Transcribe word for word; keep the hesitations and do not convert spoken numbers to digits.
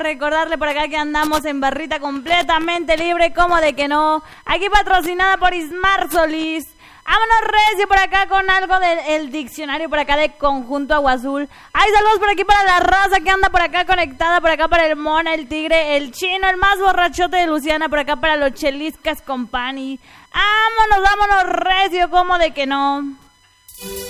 recordarle por acá que andamos en barrita completamente libre, como de que no. Aquí patrocinada por Ismar Solís. Vámonos recio por acá con algo del diccionario por acá de Conjunto Agua Azul. Hay saludos por aquí para la raza que anda por acá conectada, por acá para el Mona, el Tigre, el Chino, el más borrachote de Luciana, por acá para los Cheliscas Company. Vámonos, vámonos recio, como de que no.